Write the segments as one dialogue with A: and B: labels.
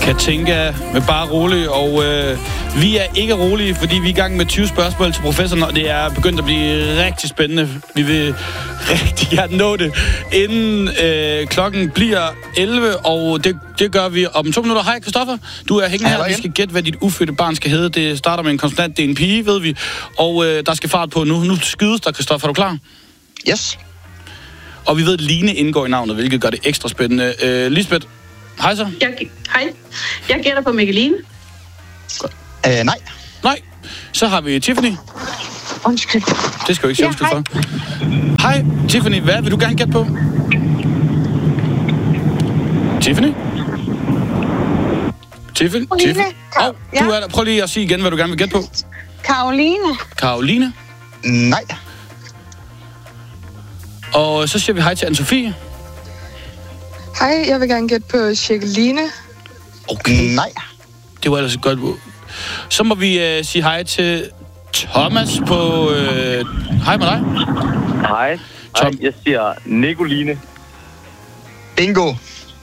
A: Katinka med bare rolig, og vi er ikke rolige, fordi vi er i gang med 20 spørgsmål til professoren, og det er begyndt at blive rigtig spændende. Vi vil rigtig gerne nå det, inden klokken bliver 11, og det gør vi om 2 minutter. Hej, Christoffer. Du er hængende her. Vi skal gætte, hvad dit ufødte barn skal hedde. Det starter med en konsonant. Det er en pige, ved vi. Og der skal fart på nu. Nu skydes der, Christoffer. Er du klar?
B: Yes.
A: Og vi ved, at Line indgår i navnet, hvilket gør det ekstra spændende. Lisbeth, hej så.
C: Hej. Jeg gætter på Mikkeline.
B: Nej.
A: Så har vi Tiffany.
C: Undskyld.
A: Det skal du ikke sige undskyld for. Hej, Tiffany. Hvad vil du gerne gætte på? Tiffany? Tiffany? Du er der. Prøv lige at sige igen, hvad du gerne vil gætte på.
C: Karoline.
B: Nej.
A: Og så siger vi hej til Anne-Sophie.
D: Hej, jeg vil gerne gætte på Jacqueline.
A: Okay.
B: Nej.
A: Det var ellers et godt. Så må vi sige hej til Thomas på... Hej med dig.
E: Hej. Hej, jeg siger Nicoline.
B: Bingo.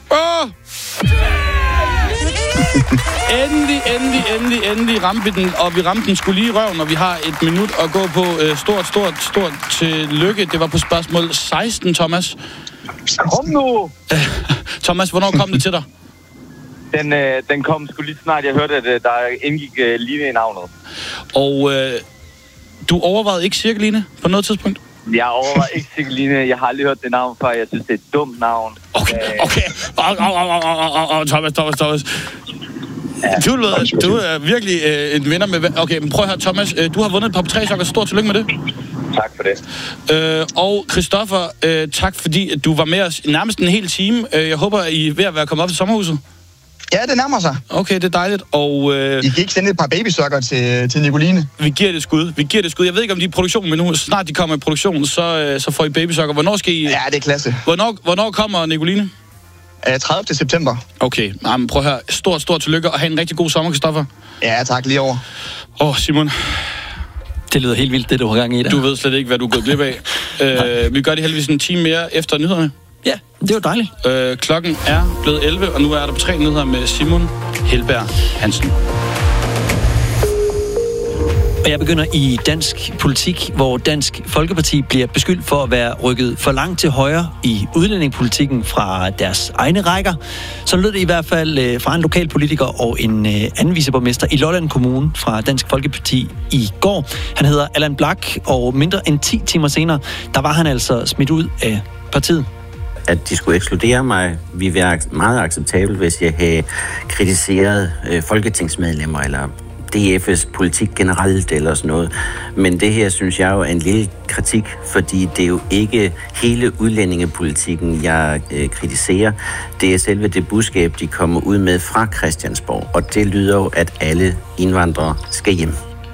A: Endelig ramte vi den, og vi ramte den skulle lige i røven, og vi har et minut at gå på. Stort tillykke. Det var på spørgsmål 16, Thomas.
E: Kom nu!
A: Thomas, hvornår kom det til dig?
E: Den kom sgu lige snart. Jeg hørte, at der indgik Line i navnet.
A: Og du overvejede ikke Cirkeline på noget tidspunkt?
E: Jeg overvejede ikke Cirkeline. Jeg har aldrig hørt det navn før. Jeg synes, det er et dumt navn.
A: Okay. Thomas. Du er virkelig en vinder med... Okay, men prøv at høre, Thomas. Du har vundet et par træsokker. Stort tillykke med det.
E: Tak for det.
A: Og Christoffer, tak fordi du var med os nærmest en hel time. Jeg håber, I er ved at være kommet op til sommerhuset.
B: Ja, det nærmer sig.
A: Okay, det er dejligt. Og,
B: I kan ikke sende et par babysokker til Nicoline.
A: Vi giver det skud. Jeg ved ikke, om de er i produktion, men nu snart de kommer i produktion, så får I babysokker. Hvornår skal I...
B: Ja, det er klasse.
A: Hvornår kommer Nicoline?
B: 30. september.
A: Okay, men prøv at høre. Stort tillykke, og have en rigtig god sommer, Christoffer.
B: Ja, tak. Lige over.
A: Simon.
F: Det lyder helt vildt, det du har gang i der.
A: Du ved slet ikke, hvad du er gået glip af. Vi gør det heldigvis en time mere efter nyhederne.
F: Ja, det var dejligt.
A: Klokken er blevet 11, og nu er der 3 nyheder med Simon Helberg Hansen.
F: Og jeg begynder i dansk politik, hvor Dansk Folkeparti bliver beskyldt for at være rykket for langt til højre i udlændingepolitikken fra deres egne rækker. Så lød det i hvert fald fra en lokal politiker og en anden viceborgmester i Lolland Kommune fra Dansk Folkeparti i går. Han hedder Allan Blak, og mindre end 10 timer senere, der var han altså smidt ud af partiet.
G: At de skulle ekskludere mig, ville være meget acceptabelt, hvis jeg havde kritiseret folketingsmedlemmer eller DF's politik generelt eller sådan noget. Men det her synes jeg jo er en lille kritik, fordi det er jo ikke hele udlændingepolitikken, jeg kritiserer. Det er selve det budskab, de kommer ud med fra Christiansborg, og det lyder jo, at alle indvandrere skal hjem.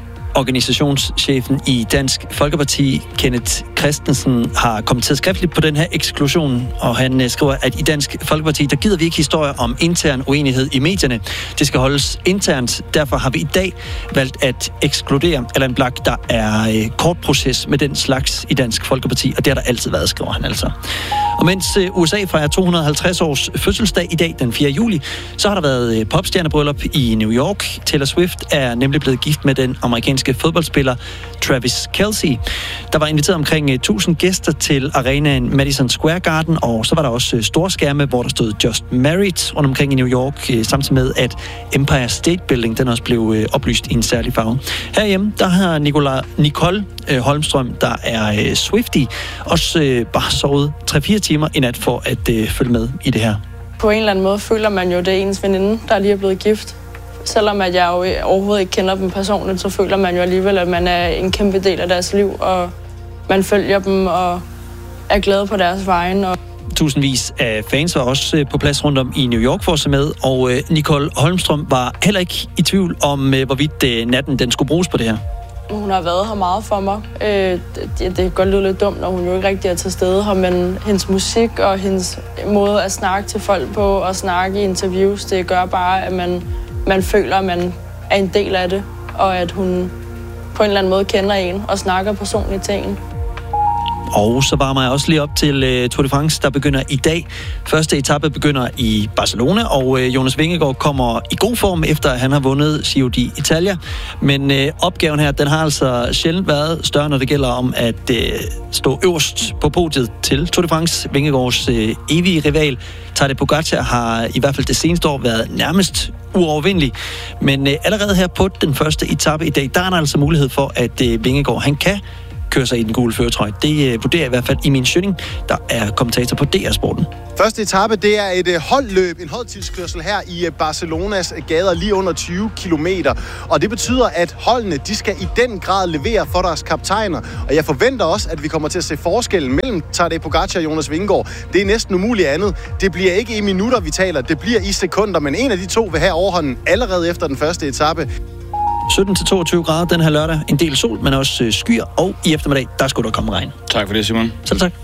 F: Organisationschefen i Dansk Folkeparti, Kenneth Christensen, har kommenteret skriftligt på den her eksklusion, og han skriver, at i Dansk Folkeparti, der gider vi ikke historier om intern uenighed i medierne. Det skal holdes internt. Derfor har vi i dag valgt at ekskludere Allan Blak. Der er kort proces med den slags i Dansk Folkeparti, og det har der altid været, skriver han altså. Og mens USA fejrer 250 års fødselsdag i dag, den 4. juli, så har der været popstjernebryllup i New York. Taylor Swift er nemlig blevet gift med den amerikanske fodboldspiller Travis Kelce. Der var inviteret omkring 1000 gæster til arenaen Madison Square Garden, og så var der også storskærme, hvor der stod Just Married rundt omkring i New York, samtidig med, at Empire State Building, den også blev oplyst i en særlig farve. Herhjemme, der har Nicole Holmstrøm, der er Swiftie, også bare sovet 3-4 timer i nat for at følge med i det her.
H: På en eller anden måde føler man jo, det er ens veninde, der lige er blevet gift. Selvom at jeg jo overhovedet ikke kender dem personligt, så føler man jo alligevel, at man er en kæmpe del af deres liv, og man følger dem og er glad på deres vegne.
F: Tusindvis af fans var også på plads rundt om i New York for at se med, og Nicole Holmstrøm var heller ikke i tvivl om, hvorvidt natten den skulle bruges på det her.
H: Hun har været her meget for mig. Det kan godt lyde lidt dumt, når hun jo ikke rigtig er til stede her, men hendes musik og hendes måde at snakke til folk på og snakke i interviews, det gør bare, at man føler, at man er en del af det, og at hun på en eller anden måde kender en og snakker personligt til en.
F: Og så varmer jeg også lige op til Tour de France, der begynder i dag. Første etape begynder i Barcelona, og Jonas Vingegaard kommer i god form, efter at han har vundet Giro d'Italia. Men opgaven her, den har altså sjældent været større, når det gælder om at stå øverst på podiet til Tour de France. Vingegaards evige rival, Tadej Pogačar, har i hvert fald det seneste år været nærmest uovervindelig. Men allerede her på den første etape i dag, der er der altså mulighed for, at Vingegaard, han kan køre sig i den gule førertrøje. Det vurderer jeg i hvert fald i min Schønning, der er kommentator på DR-sporten.
I: Første etape, det er et holdløb, en holdtidskørsel her i Barcelonas gader, lige under 20 kilometer. Og det betyder, at holdene, de skal i den grad levere for deres kaptajner. Og jeg forventer også, at vi kommer til at se forskellen mellem Tadej Pogačar og Jonas Vingegaard. Det er næsten umuligt andet. Det bliver ikke i minutter, vi taler. Det bliver i sekunder, men en af de to vil have overhånden allerede efter den første etape.
F: 17-22 grader den her lørdag. En del sol, men også skyer. Og i eftermiddag, der skulle der komme regn.
A: Tak for det, Simon.
F: Selv tak.